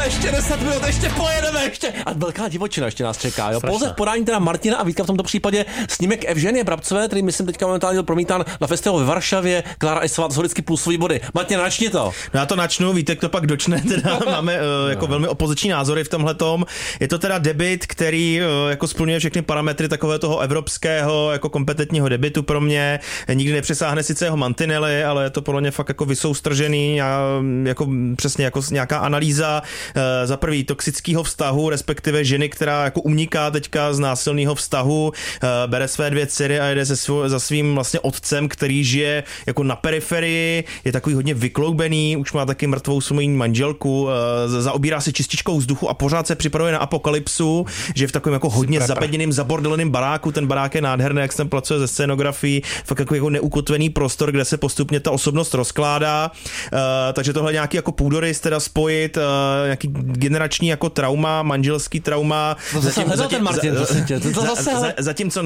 ještě 10 minut, ještě pojedeme, ještě. A velká divočina ještě nás čeká, jo. Pouze v podání teda Martina a Vítka v tomto případě snímek Evženie Brabcové, který myslím teďka momentálně byl promítán na festivalu ve Varšavě. Klára Eisová, to vždycky plusový body. Martin, načni to. No já to načnu, Vítek to pak dočne, teda máme jako velmi opoziční názory v tomhletom. Je to teda debut, který jako splňuje všechny parametry takového toho evropského jako kompetentního debutu pro mě. Nikdy nepřesáhne sice jeho mantinely, ale je to podle mě fakt jako vysoustržený, jako přesně jako nějaká analýza za prvý toxického vztahu, respektive ženy, která jako uniká teďka z násilného vztahu, bere své 2 dcery a jede za svým vlastně otcem, který žije jako na periferii, je takový hodně vykloubený, už má taky mrtvou svoji manželku, zaobírá se čističkou vzduchu a pořád se připravuje na apokalypsu, že je v takovém jako hodně zapeděným, zabordeleným baráku. Ten barák je nádherný, jak se tam pracuje ze scénografií, fakt jako neukotvený prostor, kde se postupně ta osobnost rozkládá. Takže tohle nějaký jako půdorys teda spojit, nějaký generační jako trauma, manželský trauma. Zatímco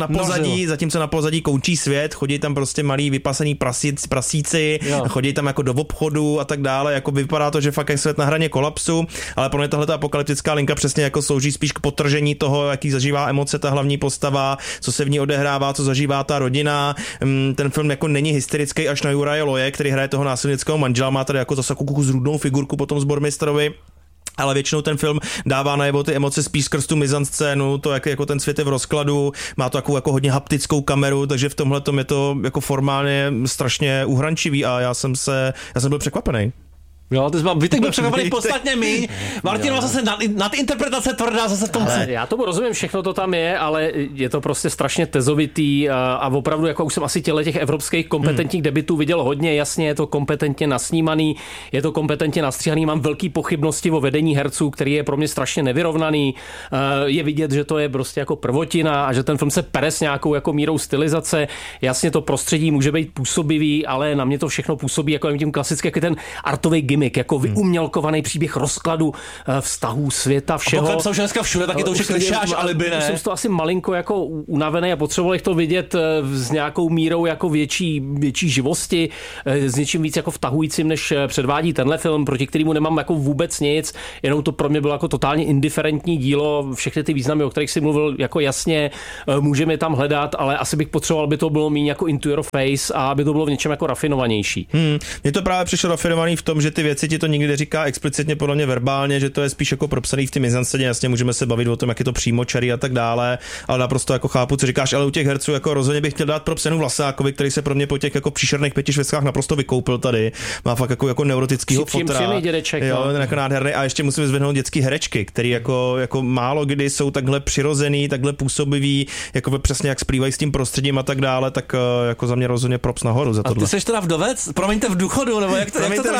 na pozadí končí svět, chodí tam prostě malí vypasený prasíci, chodí tam jako do obchodu a tak dále, jako vypadá to, že fakt je svět na hraně kolapsu, ale pro mě tahle apokalyptická linka přesně jako slouží spíš k podtržení toho, jaký zažívá emoce ta hlavní postava, co se v ní odehrává, co zažívá ta rodina. Ten film jako není hysterický až na Juraje Loje, který hraje toho násilnického manžela, má tady jako zase zrůdnou figurku potom zbormistrovi. Ale většinou ten film dává najevo ty emoce spíš skrz tu mizanscénu, to jak jako ten svět je v rozkladu, má to takovou jako hodně haptickou kameru, takže v tomhletom je to jako formálně strašně uhrančivý a já jsem byl překvapený. Jo, ty jsi Vítek byl překvapený podstatně míň. Martin má zase nadinterpretace tvrdá zase v tom. Já tomu rozumím, všechno to tam je, ale je to prostě strašně tezovitý a opravdu, jako už jsem asi těch evropských kompetentních debutů viděl hodně, jasně, je to kompetentně nasnímaný, je to kompetentně nastříhaný, mám velký pochybnosti o vedení herců, který je pro mě strašně nevyrovnaný. Je vidět, že to je prostě jako prvotina a že ten film se pere s nějakou jako mírou stylizace. Jasně to prostředí může být působivý, ale na mě to všechno působí jako tím klasický, jako ten artový gimmick, jako vyumělkovaný příběh rozkladu vztahů světa, všeho. A pokud dneska všude, taky to už je klišé až alibi, ne? Jsem to asi malinko jako unavený a potřeboval bych to vidět s nějakou mírou jako větší živosti, s něčím víc jako vtahujícím, než předvádí tenhle film, proti kterému nemám jako vůbec nic, jenom to pro mě bylo jako totálně indiferentní dílo, všechny ty významy, o kterých si mluvil, jako jasně, můžeme je tam hledat, ale asi bych potřeboval, aby to bylo méně jako into your face a aby to bylo v něčem jako rafinovanější. Mně to právě přišlo rafinovaný v tom, že ty věci ti to nikdy neříká explicitně, podle mě verbálně, že to je spíš jako propsaný v té mizanscéně, jasně můžeme se bavit o tom, jak je to přímočarý a tak dále, ale naprosto jako chápu, co říkáš, ale u těch herců jako rozhodně bych chtěl dát propsenu Vlasákovi, který se pro mě po těch jako příšerných 5 švestkách naprosto vykoupil tady. Má fakt jako neurotickýho fotra. Dědeček, jo, jako nádherný a ještě musím vyzvednout dětský herečky, který jako málo kdy jsou takhle přirozený, takhle působivý, jako přesně jak splývají s tím prostředím a tak dále, tak jako za mě rozhodně props nahoru za tohle. A ty seš teda vdovec? Promiňte, v důchodu, nebo jak to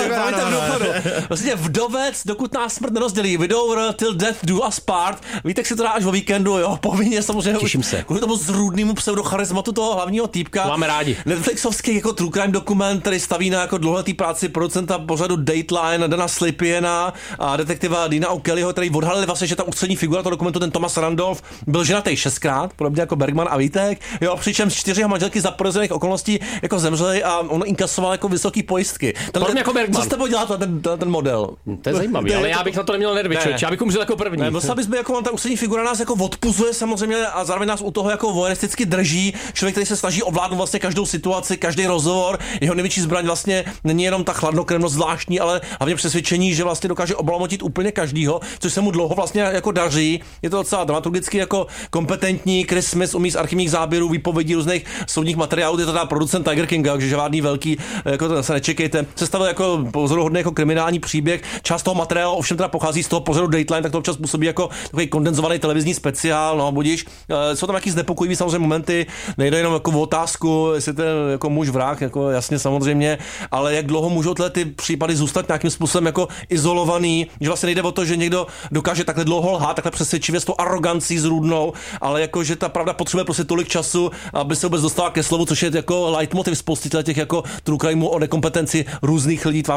Vlastně vdovec, dokud nás smrt nerozdělí. Widower till death do us part. Víte, si to dá až o víkendu, jo, povinně samozřejmě. Těším se. Kvůli tomu zrůdnému pseudocharizmatu toho hlavního týpka. Máme rádi. Netflixovský jako true crime dokument, který staví na jako dlouholetý práci producenta pořadu Dateline, Dana Slipiena a detektiva Dina O'Kellyho, který odhalili vlastně, že ta ústřední figura toho dokumentu, ten Thomas Randolph, byl ženatý 6krát, podobně jako Bergman a Vítek. Jo, přičemž 4 manželky za podezřelých okolností jako zemřely a on inkasoval jako vysoký pojistky. Jako Bergman. Co jste podělal ten model? To je zajímavý, ale já bych na to neměl nervy, já bych umřel jako první. Musel bys být jako ta ústřední figura nás jako odpuzuje samozřejmě a zároveň nás u toho jako voyeuristicky drží. Člověk, který se snaží ovládnout vlastně každou situaci, každý rozhovor. Jeho největší zbraň vlastně není jenom ta chladnokrevnost zvláštní, ale hlavně přesvědčení, že vlastně dokáže oblamotit úplně každýho, což se mu dlouho vlastně jako daří. Je to docela dramaturgicky jako kompetentní. Chris Smith umí z archivních záběrů, výpovědí různých soudních materiálů, je to teda producent Tiger Kinga, takže žádný velký, jako to se nečekejte. Sestavil jako pozoruhodný jako kriminální příběh. Část toho materiálu ovšem teda pochází z toho pořadu Dateline, tak to občas působí jako takový kondenzovaný televizní speciál, no budíš. Jsou tam nějaký znepokojivý samozřejmě momenty, nejde jenom jako o otázku, jestli ten jako muž vrah, jako jasně samozřejmě, ale jak dlouho můžou ty případy zůstat nějakým způsobem jako izolovaný, že vlastně nejde o to, že někdo dokáže takhle dlouho lhát, takhle přesvědčivě s tou arogancí zrůdnou, ale jako že ta pravda potřebuje prostě tolik času, aby se vůbec dostala ke slovu, což je jako leitmotiv spousty těch jako true crimeů o nekompetenci různých lidí tváří tvář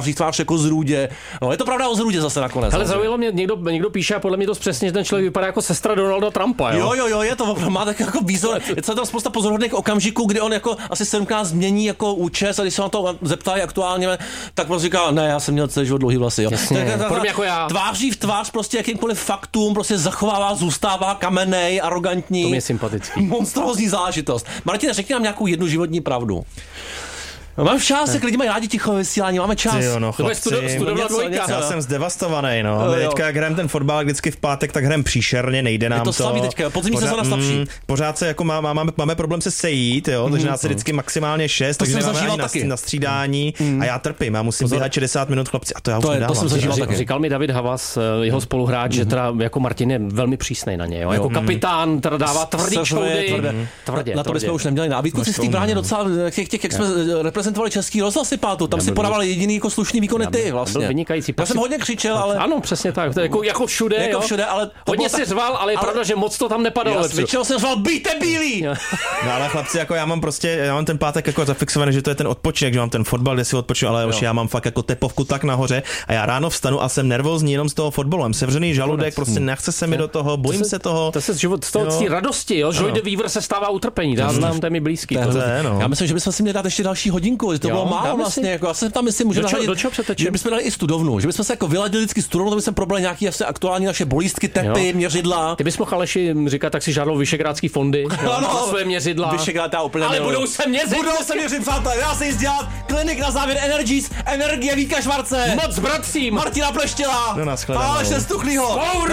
jako Zrůdě. No, je to pravda o Zrůdě zase nakonec. Ale zaujalo mě, někdo píše a podle mě to přesně, že ten člověk vypadá jako sestra Donalda Trumpa, jo? Jo, je to opravdu, má tak jako výzor. Je to tam spousta pozoruhodných okamžiků, kdy on jako asi 7krát změní jako účes a když se na to zeptají aktuálně, tak prostě říká, ne, já jsem měl celý život dlouhý vlasy, jo. Podobně jako já. Tváří v tvář prostě jakýmkoliv faktům, prostě zachovává, zůstává kamennej, arrogantní. To mě je sympatický. Monstrózní záležitost. Martine, řekni nám nějakou jednu životní pravdu. Máme čas, jak lidi mají rádi ticho vysílání, máme čas. Jo, no, to je studová dvojka. Já jsem zdevastovaný, no. My teďka, jak hrajeme ten fotbal vždycky v pátek, tak hrajeme příšerně, nejde nám to. Je to slaví teďka, podzimní sezóna slabší. Pořád se jako máme problém se sejít, jo, takže nás je vždycky maximálně 6, takže nemáme ani na střídání a já trpím, já musím běhat 60 minut, chlapci, a to já už nedávám. To jsem zažíval taky. Říkal mi David Havas, jeho spoluhráč, že teda jako Martin je velmi přísnej na ně, jo. Jako kapitán teda dává tvrdý šoudy. Na to bychom už neměli nábídku. Ty jsi v té bráně docela těch, jak jsme reprezentovali Český rozhlas, Pátu, tam si podával jediný jako slušný výkon ty vlastně. Vynikající. Já jsem hodně křičel, ale ano, přesně tak. To jako všude, jako jo. Všude, ale hodně si řval, ale je pravda, že moc to tam nepadalo. Většinou jsem řval, bíjte bílý. No ale chlapci, jako já mám ten pátek jako zafixovaný, že to je ten odpočinek, že mám ten fotbal, kde si odpočinu, ale já mám fakt jako tepovku tak nahoře a já ráno vstanu a jsem nervózní jenom z toho fotbalu. Mám sevřený žaludek, prostě nechce se mi do toho, bojím se toho. To se z toho radosti, jo. Joy de Vivre se stává utrpení. Já znám, to je mi blízký. Já myslím, že bychom si měli dát ještě další hodinku, že to bylo málo vlastně, jako já jsem tam myslím, můžeme že bychom dali i studovnu, že bychom se jako vyladili vždycky studovnu, to bychom probrali nějaký asi aktuální naše bolístky, tepy, měřidla. Ty bys mohl Aleši říkat, tak si žádal Visegrádský fondy, ano, své měřidla. Visegrád, úplně ale budou se měřit, přátelé. Já se jít dělat klinik na závěr Energies, energie Víka Švarce. Moc bratřím. Martina Pleštěla. No, Aleše Stuchlýho.